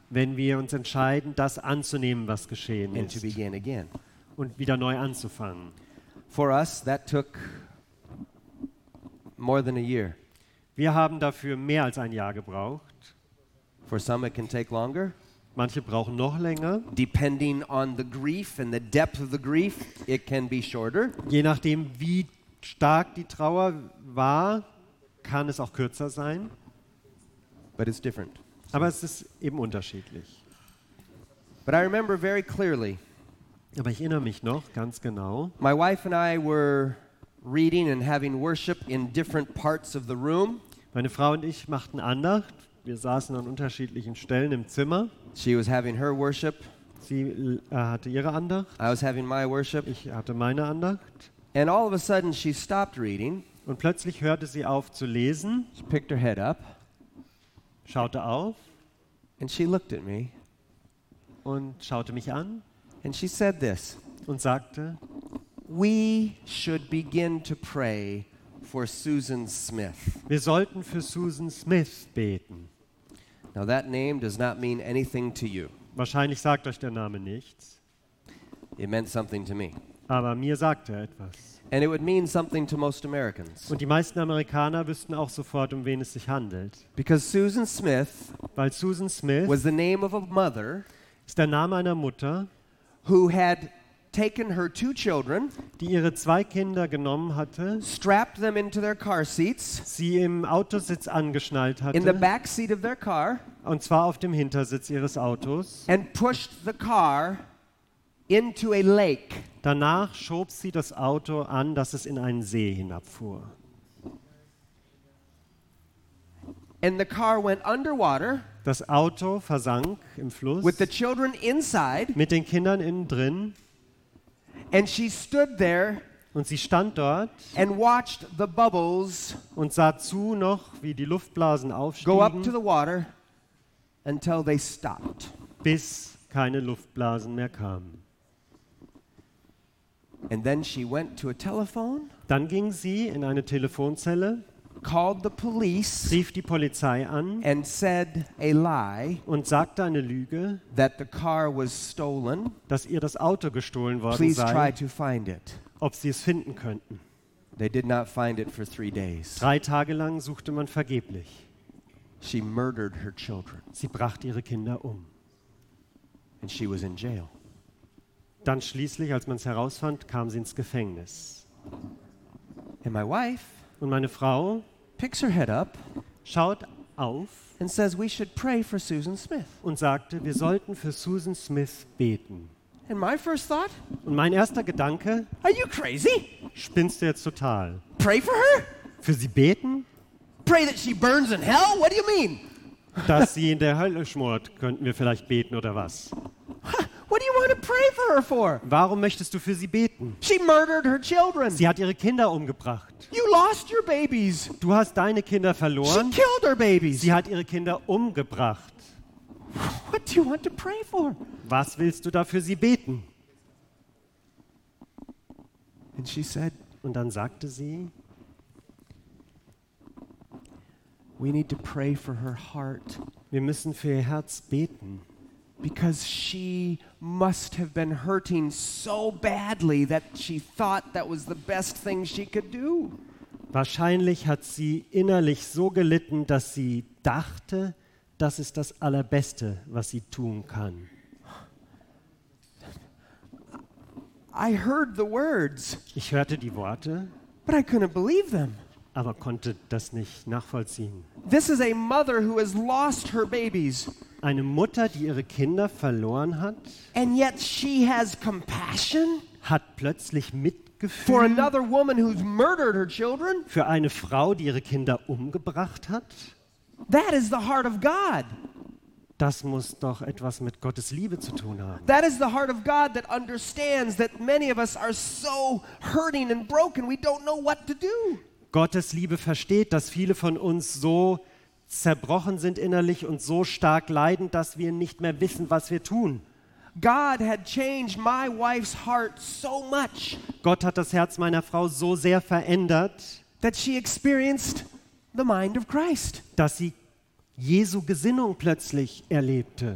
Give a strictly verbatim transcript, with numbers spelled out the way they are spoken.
wenn wir uns entscheiden, das anzunehmen, was geschehen and to ist, begin again. und wieder neu anzufangen. For us, that took more than a year. Wir haben dafür mehr als ein Jahr gebraucht. For some, it can take longer. Manche brauchen noch länger. Depending on the grief and the depth of the grief, it can be shorter. Je nachdem, wie stark die Trauer war, kann es auch kürzer sein. But it's different. Aber es ist eben unterschiedlich. But I remember very clearly, Aber ich erinnere mich noch ganz genau. my wife and I were reading and having worship in different parts of the room. Meine Frau und ich machten Andacht. Wir saßen an unterschiedlichen Stellen im Zimmer. She was having her worship. Sie äh, hatte ihre Andacht. I was having my worship. Ich hatte meine Andacht. And all of a sudden, she stopped reading. Und plötzlich hörte sie auf zu lesen, She picked her head up, schaute auf and she looked at me, und schaute mich an and she said this, und sagte, "We should begin to pray for Susan Smith." wir sollten für Susan Smith beten. Now that name does not mean anything to you. Wahrscheinlich sagt euch der Name nichts, It meant something to me. aber mir sagte er etwas. And it would mean something to most Americans. Und die meisten Amerikaner wüssten auch sofort, um wen es sich handelt. Because Susan Smith Weil Susan Smith was the name of a mother ist der Name einer Mutter, who had taken her two children, die ihre zwei Kinder genommen hatte, strapped them into their car seats, sie im Autositz angeschnallt in the hatte, back seat of their car, und zwar auf dem Hintersitz ihres Autos. and pushed the car into a lake. Danach schob sie das Auto an, dass es in einen See hinabfuhr. And the car went underwater Das Auto versank im Fluss with the children inside, mit den Kindern innen drin, and she stood there und sie stand dort and watched the bubbles und sah zu noch, wie die Luftblasen go up to aufstiegen, the water until they stopped. bis keine Luftblasen mehr kamen. And then she went to a telephone, Dann ging sie in eine Telefonzelle, called the police, rief die Polizei an and said a lie und sagte eine Lüge, that the car was stolen. dass ihr das Auto gestohlen worden Please try sei, to find it. ob sie es finden könnten. They did not find it for three days. Drei Tage lang suchte man vergeblich. She murdered her children, Sie brachte ihre Kinder um. and she was in jail. Dann schließlich, als man es herausfand, kam sie ins Gefängnis. And my wife Und meine Frau picks her head up schaut auf and says we should pray for Susan Smith. und sagte, wir sollten für Susan Smith beten. And my first thought, Und mein erster Gedanke, are you crazy? spinnst du jetzt total? Pray for her? Für sie beten? Pray that she burns in hell? What do you mean? Dass sie in der Hölle schmort, könnten wir vielleicht beten oder was? What do you want to pray for her for? Warum möchtest du für sie beten? She murdered her children. Sie hat ihre Kinder umgebracht. You lost your babies. Du hast deine Kinder She verloren. killed her babies. Sie hat ihre Kinder umgebracht. What do you want to pray for? Was willst du da für sie beten? And she said, Und dann sagte sie, we need to pray for her heart wir müssen für ihr Herz beten. because she must have been hurting so badly that she thought that was the best thing she could do. Wahrscheinlich hat sie innerlich so gelitten, dass sie dachte, das ist das Allerbeste, was sie tun kann. I heard the words, Ich hörte die Worte, but I couldn't believe them. aber konnte das nicht nachvollziehen. This is a mother who has lost her babies, Eine Mutter, die ihre Kinder verloren hat, and yet she has compassion hat plötzlich for Mitgefühl another woman who's murdered her children. für eine Frau, die ihre Kinder umgebracht hat. That is the heart of God. Das muss doch etwas mit Gottes Liebe zu tun haben. That is the heart of God that understands that many of us are so hurting and broken, we don't know what to do. Gottes Liebe versteht, dass viele von uns so zerbrochen sind innerlich und so stark leiden, dass wir nicht mehr wissen, was wir tun. God had changed my wife's heart so much Gott hat das Herz meiner Frau so sehr verändert, that she experienced the mind of Christ. dass sie Jesu Gesinnung plötzlich erlebte.